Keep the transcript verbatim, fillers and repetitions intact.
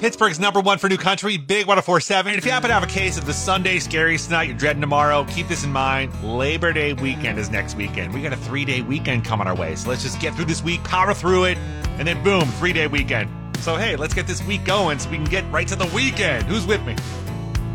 Pittsburgh's number one for new country, Big one oh four point seven. And if you happen to have a case of the Sunday scaries tonight you're dreading tomorrow, keep this in mind. Labor Day weekend is next weekend. We got a three-day weekend coming our way. So let's just get through this week, power through it, and then boom, three-day weekend. So hey, let's get this week going so we can get right to the weekend. Who's with me?